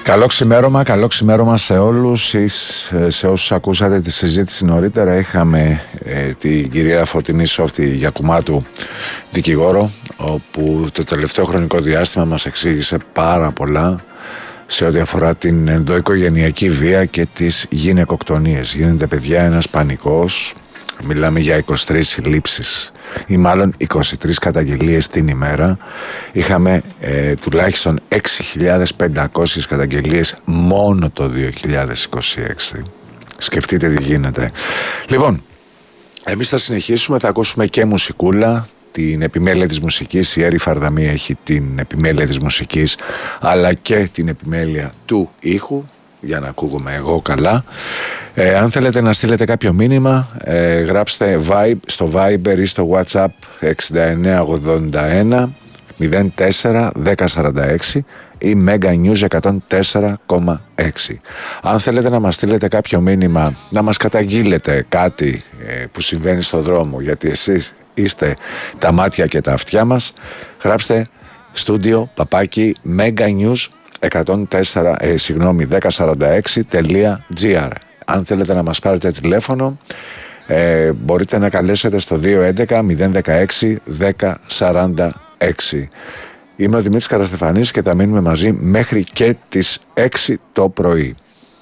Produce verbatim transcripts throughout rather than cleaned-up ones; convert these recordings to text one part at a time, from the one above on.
Καλό ξημέρωμα, καλό ξημέρωμα σε όλους, σε όσους ακούσατε τη συζήτηση νωρίτερα. Είχαμε ε, την κυρία Φωτεινή Σόφτη Γιακουμάτου, δικηγόρο, όπου το τελευταίο χρονικό διάστημα μας εξήγησε πάρα πολλά σε ό,τι αφορά την ενδοοικογενειακή βία και τις γυναικοκτονίες. Γίνεται, παιδιά, ένας πανικός. Μιλάμε για είκοσι τρεις συλλήψεις ή μάλλον είκοσι τρεις καταγγελίες την ημέρα. Είχαμε ε, τουλάχιστον έξι χιλιάδες πεντακόσιες καταγγελίες μόνο το δύο χιλιάδες είκοσι έξι. Σκεφτείτε τι γίνεται. Λοιπόν, εμείς θα συνεχίσουμε, θα ακούσουμε και μουσικούλα. Την επιμέλεια της μουσικής, η Έρη Φαρδαμή έχει την επιμέλεια της μουσικής, αλλά και την επιμέλεια του ήχου, για να ακούγομαι εγώ καλά. Ε, αν θέλετε να στείλετε κάποιο μήνυμα, ε, γράψτε Vibe, στο Viber ή στο WhatsApp εξήντα εννέα ογδόντα ένα μηδέν τέσσερα δέκα σαράντα έξι ή Mega News εκατόν τέσσερα κόμμα έξι. Αν θέλετε να μας στείλετε κάποιο μήνυμα, να μας καταγγείλετε κάτι ε, που συμβαίνει στο δρόμο, γιατί εσείς είστε τα μάτια και τα αυτιά μας, γράψτε στούντιο παπάκι Mega News εκατόν τέσσερα, ε, συγγνώμη, δέκα σαράντα έξι τελεία τζι άρ. Αν θέλετε να μας πάρετε τηλέφωνο, ε, μπορείτε να καλέσετε στο δύο έντεκα μηδέν δεκαέξι δέκα σαράντα έξι. Είμαι ο Δημήτρης Καραστεφανής και θα μείνουμε μαζί μέχρι και τις έξι το πρωί.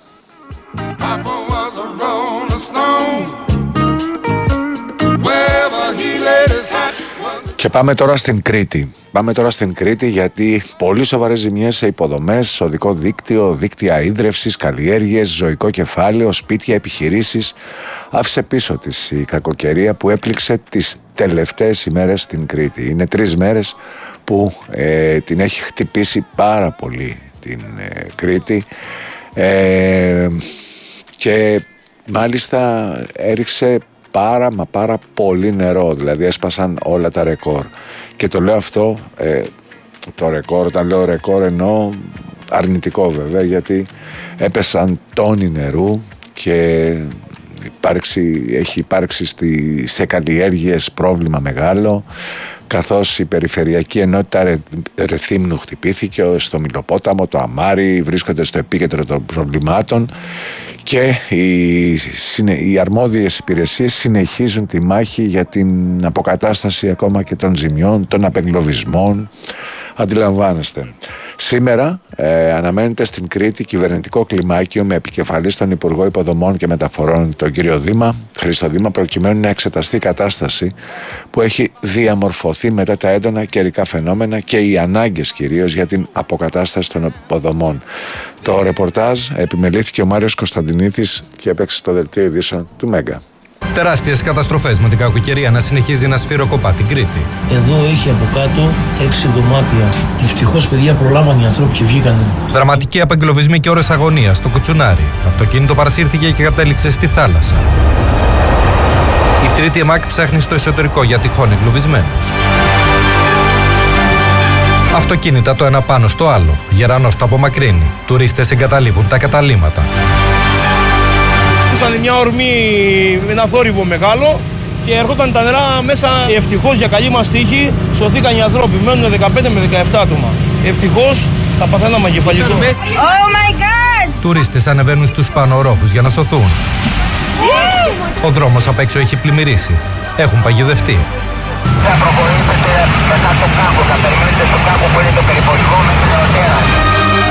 Και πάμε τώρα στην Κρήτη. Πάμε τώρα στην Κρήτη γιατί πολύ σοβαρές ζημιές σε υποδομές, οδικό δίκτυο, δίκτυα ίδρευσης, καλλιέργειες, ζωικό κεφάλαιο, σπίτια, επιχειρήσεις. Άφησε πίσω της η κακοκαιρία που έπληξε τις τελευταίες ημέρες στην Κρήτη. Είναι τρεις μέρες που ε, την έχει χτυπήσει πάρα πολύ την ε, Κρήτη ε, και μάλιστα έριξε πάρα μα πάρα πολύ νερό, δηλαδή έσπασαν όλα τα ρεκόρ. Και το λέω αυτό, ε, το ρεκόρ, όταν λέω ρεκόρ εννοώ αρνητικό βέβαια, γιατί έπεσαν τόνοι νερού και υπάρξει, έχει υπάρξει στη, σε καλλιέργειες πρόβλημα μεγάλο, καθώς η περιφερειακή ενότητα Ρε, Ρεθύμνου χτυπήθηκε, στο Μιλοπόταμο, το Αμάρι βρίσκονται στο επίκεντρο των προβλημάτων και οι, οι αρμόδιες υπηρεσίες συνεχίζουν τη μάχη για την αποκατάσταση ακόμα και των ζημιών, των απεγκλωβισμών. Αντιλαμβάνεστε. Σήμερα ε, αναμένεται στην Κρήτη κυβερνητικό κλιμάκιο με επικεφαλής τον Υπουργό Υποδομών και Μεταφορών, τον κύριο Δήμα, Χρήστο Δήμα, προκειμένου να εξεταστεί η κατάσταση που έχει διαμορφωθεί μετά τα έντονα καιρικά φαινόμενα και οι ανάγκες κυρίως για την αποκατάσταση των υποδομών. Το ρεπορτάζ επιμελήθηκε ο Μάριος Κωνσταντινίδης και έπαιξε στο δελτίο ειδήσεων του Μέγκα. Τεράστιες καταστροφές με την κακοκαιρία να συνεχίζει να σφυροκοπά την Κρήτη. Εδώ έχει από κάτω έξι δωμάτια. Ευτυχώς, παιδιά, προλάβαν οι άνθρωποι και βγήκανε. Δραματικοί απεγκλωβισμοί και ώρες αγωνίας στο Κουτσουνάρι. Αυτοκίνητο παρασύρθηκε και κατέληξε στη θάλασσα. Η τρίτη ΕΜΑΚ ψάχνει στο εσωτερικό για τυχόν εγκλωβισμένους. Αυτοκίνητα το ένα πάνω στο άλλο. Γερανός το απομακρύνει. Τουρίστες εγκαταλείπουν τα καταλύματα. Ήταν μια ορμή με ένα θόρυβο μεγάλο και ερχόταν τα νερά μέσα. Ευτυχώς, για καλή μας τύχη, σωθήκαν οι άνθρωποι. Μένουν δεκαπέντε με δεκαεπτά άτομα. Ευτυχώς θα παθαίναμε κεφαλικό. Oh my God! Τουρίστες ανεβαίνουν στους πανορόφους για να σωθούν. Ο δρόμος απ' έξω έχει πλημμυρίσει. Έχουν παγιδευτεί. Θα προχωρήσετε μετά το κάμπο, θα περιμένετε στο κάμπο που είναι το περιπολικό μέχρι.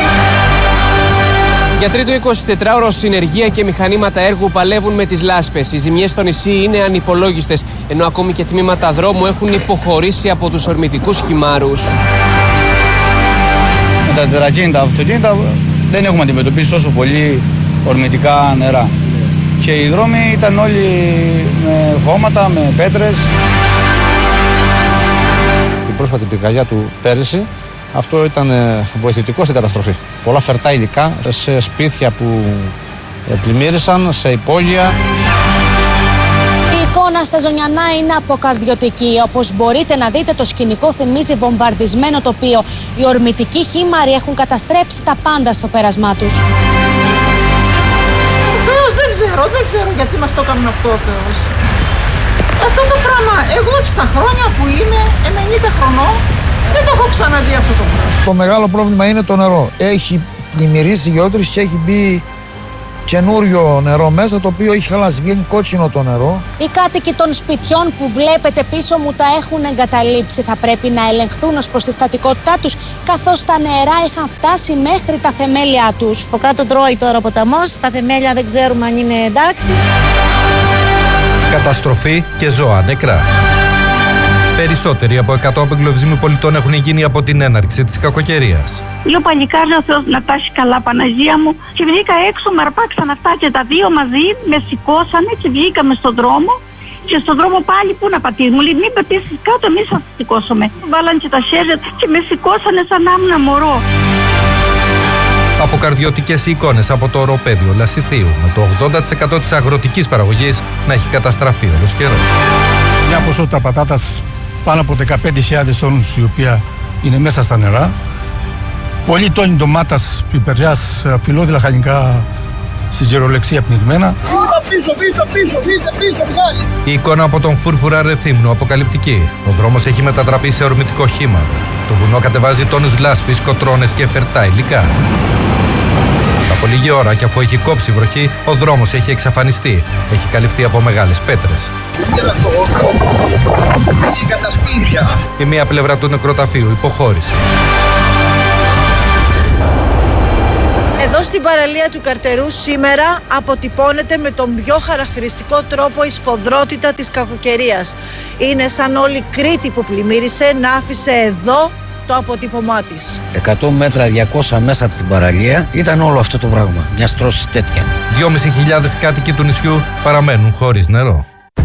Για τρίτο εικοσιτετράωρο συνεργεία και μηχανήματα έργου παλεύουν με τις λάσπες. Οι ζημιές στο νησί είναι ανυπολόγιστες, ενώ ακόμη και τμήματα δρόμου έχουν υποχωρήσει από τους ορμητικούς χυμάρους. Με τα τερακίνητα αυτοκίνητα δεν έχουμε αντιμετωπίσει τόσο πολύ ορμητικά νερά. Και οι δρόμοι ήταν όλοι με χώματα, με πέτρες. Την πρόσφατη πυρκαγιά του πέρυσι, αυτό ήταν βοηθητικό στην καταστροφή. Πολλά φερτά υλικά σε σπίτια που πλημμύρισαν, σε υπόγεια. Η εικόνα στα Ζωνιανά είναι αποκαρδιωτική. Όπως μπορείτε να δείτε, το σκηνικό θυμίζει βομβαρδισμένο τοπίο. Οι ορμητικοί χήμαροι έχουν καταστρέψει τα πάντα στο πέρασμά τους. Ο Θεός δεν ξέρω, δεν ξέρω γιατί μας το έκαναν αυτό ο Θεός. Αυτό το πράγμα, εγώ στα χρόνια που είμαι, ενενήντα χρονών, δεν το έχω ξαναδεί αυτό το πράγμα. Το μεγάλο πρόβλημα είναι το νερό. Έχει πλημμυρίσει γεώτρηση και έχει μπει καινούριο νερό μέσα, το οποίο έχει χαλάσει, βγαίνει κότσινο το νερό. Οι κάτοικοι των σπιτιών που βλέπετε πίσω μου τα έχουν εγκαταλείψει. Θα πρέπει να ελεγχθούν ως προς τη στατικότητά τους, καθώς τα νερά είχαν φτάσει μέχρι τα θεμέλια τους. Από κάτω τρώει τώρα ο ποταμός, τα θεμέλια δεν ξέρουμε αν είναι εντάξει. Καταστροφή και ζώα νεκρά. Περισσότεροι από εκατό απεγκλωβισμοί πολιτών έχουν γίνει από την έναρξη της κακοκαιρίας. Δύο παλικάρια, ο Θεός να τα έχει καλά, Παναγία μου. Και βγήκα έξω, με αρπάξαν αυτά και τα δύο μαζί, με σηκώσανε και βγήκαμε στον δρόμο. Και στον δρόμο πάλι πού να πατήσει. Μου λέει μην πατήσεις κάτω, εμείς θα σηκώσουμε. Βάλαν και τα χέρια και με σηκώσανε σαν να ήμουν μωρό. Αποκαρδιωτικές εικόνες από το οροπέδιο Λασιθίου, με το ογδόντα τοις εκατό της αγροτικής παραγωγής να έχει καταστραφεί όλος καιρός. Μια ποσότητα πατάτας πάνω από δεκαπέντε χιλιάδες τόνους, η οποία είναι μέσα στα νερά. Πολλοί τόνοι ντομάτας, πιπεριάς, φιλόδηλα χαλινικά στη γερολεξία πνιγμένα. Πίσω, πίσω, πίσω, πίσω, πίσω, βγάλει. Η εικόνα από τον Φούρφουρα Ρεθύμνου αποκαλυπτική. Ο δρόμος έχει μετατραπεί σε ορμητικό χύμα. Το βουνό κατεβάζει τόνους λάσπης, κοτρώνες και φερτά υλικά. Από λίγη ώρα και αφού έχει κόψει βροχή, ο δρόμος έχει εξαφανιστεί. Έχει καλυφθεί από μεγάλες πέτρες. Η μία πλευρά του νεκροταφείου υποχώρησε. Εδώ στην παραλία του Καρτερού σήμερα αποτυπώνεται με τον πιο χαρακτηριστικό τρόπο η σφοδρότητα της κακοκαιρίας. Είναι σαν όλη η Κρήτη που πλημμύρισε να άφησε εδώ το αποτύπωμά της. εκατό μέτρα, διακόσια μέσα από την παραλία ήταν όλο αυτό το πράγμα. Μια στρώση τέτοια. δυόμισι χιλιάδες κάτοικοι του νησιού παραμένουν χωρίς νερό.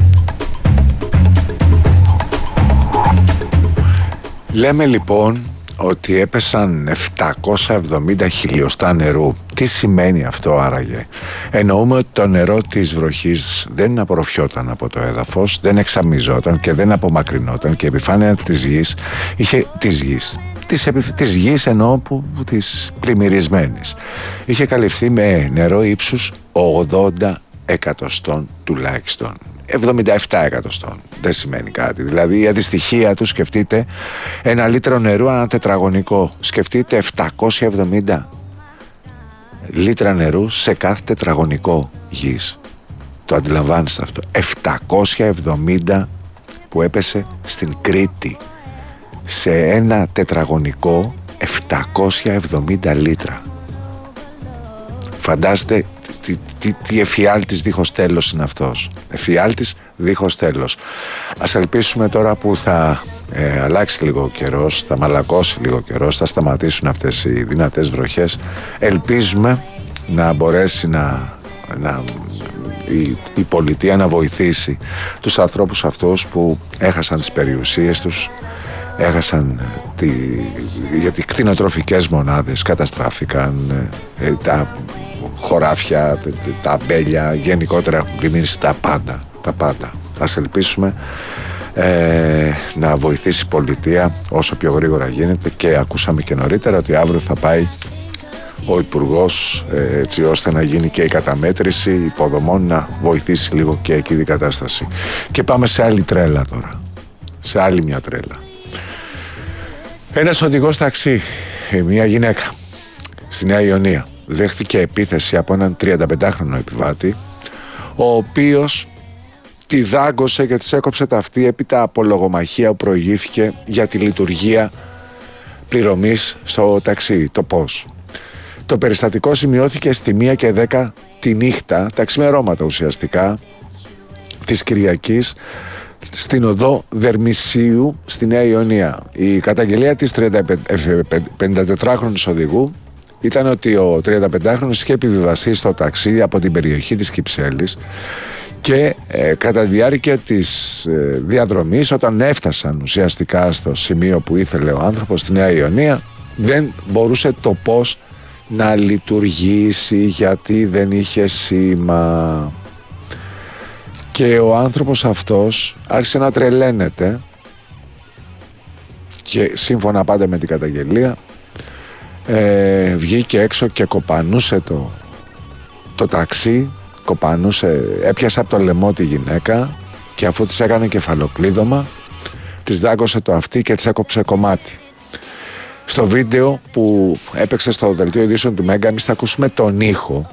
Λέμε λοιπόν ότι έπεσαν επτακόσια εβδομήντα χιλιοστά νερού. Τι σημαίνει αυτό άραγε? Εννοούμε ότι το νερό της βροχής δεν απορροφιόταν από το έδαφος, δεν εξαμιζόταν και δεν απομακρυνόταν και η επιφάνεια της γης είχε της γης. Της, επι... της γης εννοώ που, που της πλημμυρισμένης είχε καλυφθεί με νερό ύψους ογδόντα εκατοστών τουλάχιστον. εβδομήντα επτά εκατοστών. Δεν σημαίνει κάτι. Δηλαδή η αντιστοιχεία του, σκεφτείτε, ένα λίτρο νερού ανά τετραγωνικό. Σκεφτείτε επτακόσια εβδομήντα λίτρα νερού σε κάθε τετραγωνικό γης. Το αντιλαμβάνεστε αυτό? επτακόσια εβδομήντα που έπεσε στην Κρήτη. Σε ένα τετραγωνικό επτακόσια εβδομήντα λίτρα. Φαντάστε τι, τι, τι εφιάλτης δίχως τέλος είναι αυτός. Εφιάλτης δίχως τέλος. Ας ελπίσουμε τώρα που θα ε, αλλάξει λίγο ο καιρός, θα μαλακώσει λίγο ο καιρός, θα σταματήσουν αυτές οι δυνατές βροχές. Ελπίζουμε να μπορέσει να, να η, η πολιτεία να βοηθήσει τους ανθρώπους αυτούς που έχασαν τις περιουσίες τους, έχασαν τη, γιατί κτηνοτροφικές μονάδες καταστράφηκαν, ε, τα χωράφια, τα αμπέλια, γενικότερα έχουν πλημμυρίσει τα πάντα, τα πάντα. Ας ελπίσουμε ε, να βοηθήσει η πολιτεία όσο πιο γρήγορα γίνεται και ακούσαμε και νωρίτερα ότι αύριο θα πάει ο Υπουργός ε, έτσι ώστε να γίνει και η καταμέτρηση υποδομών, να βοηθήσει λίγο και εκεί την κατάσταση. Και πάμε σε άλλη τρέλα τώρα, σε άλλη μια τρέλα. Ένας οδηγός ταξί, μια γυναίκα στη Νέα Ιωνία, δέχθηκε επίθεση από έναν τριανταπεντάχρονο επιβάτη, ο οποίος τη δάγκωσε και της έκοψε τα αυτή έπειτα από λογομαχία που προηγήθηκε για τη λειτουργία πληρωμής στο ταξί, το πώς. Το περιστατικό σημειώθηκε στη μία και δέκα τη νύχτα, τα ξημερώματα ουσιαστικά, της Κυριακής, στην οδό Δερμησίου στη Νέα Ιωνία. Η καταγγελία της πενηντατετράχρονης οδηγού ήταν ότι ο τριανταπεντάχρονος είχε επιβιβαστεί στο ταξί από την περιοχή της Κυψέλης και ε, κατά τη διάρκεια της ε, διαδρομής, όταν έφτασαν ουσιαστικά στο σημείο που ήθελε ο άνθρωπος στη Νέα Ιωνία, δεν μπορούσε το πώς να λειτουργήσει γιατί δεν είχε σήμα. Και ο άνθρωπος αυτός άρχισε να τρελαίνεται και σύμφωνα πάντα με την καταγγελία ε, βγήκε έξω και κοπανούσε το, το ταξί, κοπανούσε, έπιασε από το λαιμό τη γυναίκα και αφού της έκανε κεφαλοκλείδωμα της δάγκωσε το αυτί και της έκοψε κομμάτι. Στο βίντεο που έπαιξε στο δελτίο ειδήσεων του Μέγκα, εμείς θα ακούσουμε τον ήχο.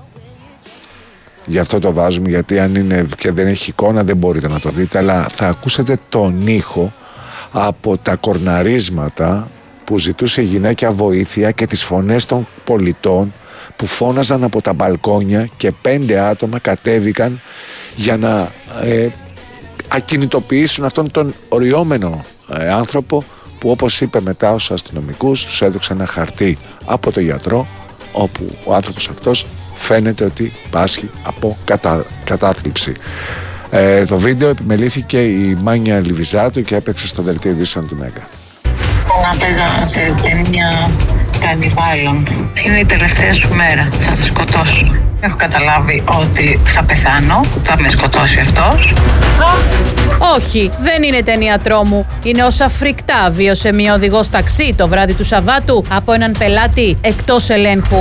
Γι' αυτό το βάζουμε, γιατί αν είναι και δεν έχει εικόνα δεν μπορείτε να το δείτε, αλλά θα ακούσετε τον ήχο από τα κορναρίσματα που ζητούσε η γυναίκα βοήθεια και τις φωνές των πολιτών που φώναζαν από τα μπαλκόνια και πέντε άτομα κατέβηκαν για να ε, ακινητοποιήσουν αυτόν τον οριόμενο ε, άνθρωπο που, όπως είπε μετά στους αστυνομικούς, τους έδωξε ένα χαρτί από τον γιατρό όπου ο άνθρωπος αυτός φαίνεται ότι πάσχει από κατα... κατάθλιψη. Ε, το βίντεο επιμελήθηκε η Μάνια Λιβιζάτου και έπαιξε στο δελτίο ειδήσεων του Μέγκα. Να παίζα σε ταινία κανιβάλων. Είναι η τελευταία σου μέρα. Θα σε σκοτώσω. Έχω καταλάβει ότι θα πεθάνω. Θα με σκοτώσει αυτός. Όχι, δεν είναι ταινία τρόμου. Είναι όσα φρικτά βίωσε μια οδηγός ταξί το βράδυ του Σαββάτου από έναν πελάτη εκτός ελέγχου.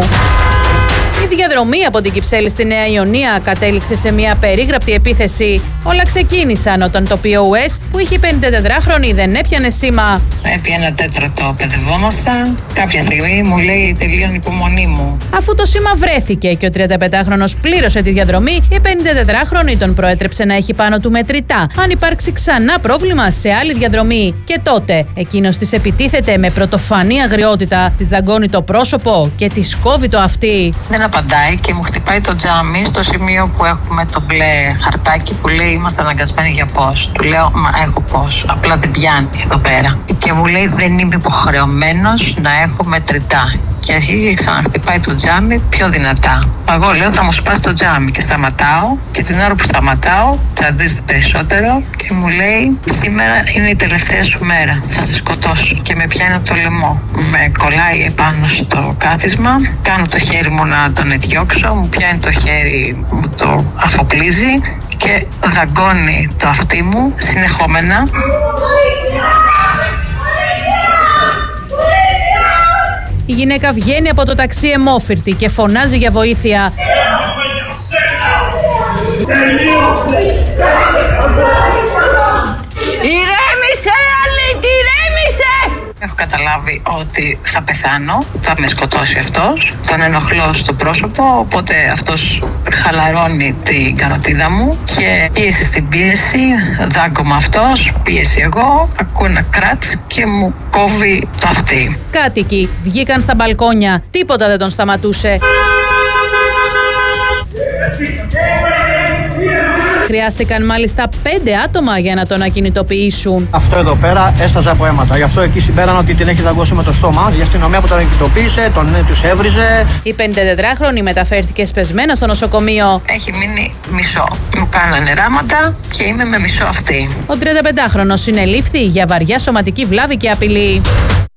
Η διαδρομή από την Κυψέλη στη Νέα Ιωνία κατέληξε σε μια περίγραπτη επίθεση. Όλα ξεκίνησαν όταν το πι ο ες που είχε πενηντατετράχρονη δεν έπιανε σήμα. Επί ένα τέταρτο παιδευόμασταν. Κάποια στιγμή μου λέει τελείωνε η υπομονή μου. Αφού το σήμα βρέθηκε και ο τριανταπεντάχρονος πλήρωσε τη διαδρομή, η πενηντατετράχρονη τον προέτρεψε να έχει πάνω του μετρητά αν υπάρξει ξανά πρόβλημα σε άλλη διαδρομή. Και τότε εκείνος της επιτίθεται με πρωτοφανή αγριότητα, της δαγκώνει το πρόσωπο και της κόβει το αυτί. Δεν απαντάει και μου χτυπάει το τζάμι στο σημείο που έχουμε το μπλε χαρτάκι που λέει είμαστε αναγκασμένοι για πώς. Του λέω μα έχω πώς, απλά δεν πιάνει εδώ πέρα. Και μου λέει δεν είμαι υποχρεωμένος να έχω μετρητά. Και αρχίζει και ξαναχτυπάει το τζάμι πιο δυνατά. Εγώ λέω θα μου σπάσει το τζάμι και σταματάω και την ώρα που σταματάω τσαντίζεται περισσότερο και μου λέει σήμερα είναι η τελευταία σου μέρα, θα σε σκοτώσω. Και με πιάνει από το λαιμό. Με κολλάει επάνω στο κάθισμα, κάνω το χέρι μου να τον διώξω, μου πιάνει το χέρι, μου το αφοπλίζει και δαγκώνει το αυτί μου συνεχόμενα. Η γυναίκα βγαίνει από το ταξί αιμόφυρτη και φωνάζει για βοήθεια. Ηρέμησε, Αλήτη, ηρέμησε! Έχω καταλάβει ότι θα πεθάνω, θα με σκοτώσει αυτός. Τον ενοχλώ στο πρόσωπο, οπότε αυτός χαλαρώνει την καροτίδα μου και πίεση στην πίεση, δάγκωμα αυτός, πίεση εγώ, ακούω ένα κράτς και μου κόβει το αυτί. Κάτοικοι βγήκαν στα μπαλκόνια, τίποτα δεν τον σταματούσε. Χρειάστηκαν μάλιστα πέντε άτομα για να τον ακινητοποιήσουν. Αυτό εδώ πέρα έσταζε από αίματα. Γι' αυτό εκεί συμπέραν ότι την έχει δαγκώσει με το στόμα. Η αστυνομία που τον ακινητοποίησε, τον τους έβριζε. Η πενηντατετράχρονη μεταφέρθηκε σπεσμένα στο νοσοκομείο. Έχει μείνει μισό. Μου κάνανε ράματα και είμαι με μισό αυτή. Ο τριανταπεντάχρονος συνελήφθη για βαριά σωματική βλάβη και απειλή.